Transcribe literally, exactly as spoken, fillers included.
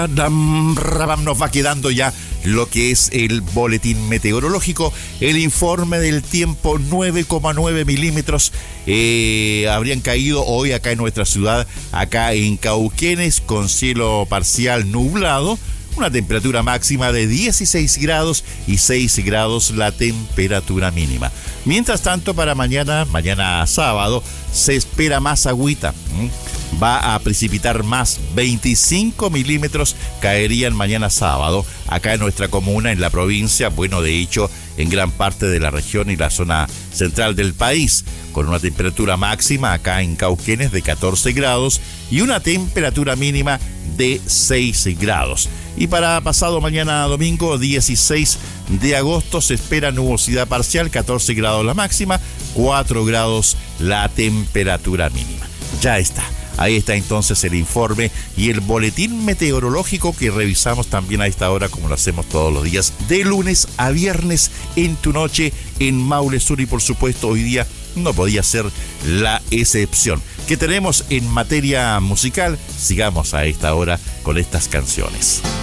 Nos va quedando ya lo que es el boletín meteorológico, el informe del tiempo. Nueve coma nueve milímetros eh, habrían caído hoy acá en nuestra ciudad, acá en Cauquenes, con cielo parcial nublado, una temperatura máxima de dieciséis grados y seis grados la temperatura mínima. Mientras tanto, para mañana, mañana sábado, se espera más agüita. ¿Mm? Va a precipitar más, veinticinco milímetros caerían mañana sábado acá en nuestra comuna, en la provincia, bueno, de hecho, en gran parte de la región y la zona central del país, con una temperatura máxima acá en Cauquenes de catorce grados y una temperatura mínima de seis grados. Y para pasado mañana domingo, dieciséis de agosto, se espera nubosidad parcial, catorce grados la máxima, cuatro grados la temperatura mínima. Ya está. Ahí está entonces el informe y el boletín meteorológico que revisamos también a esta hora, como lo hacemos todos los días, de lunes a viernes en tu noche en Maule Sur. Y por supuesto hoy día no podía ser la excepción. ¿Qué tenemos en materia musical? Sigamos a esta hora con estas canciones.